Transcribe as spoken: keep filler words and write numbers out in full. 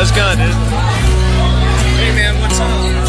How's it going, dude? Hey man, what's up?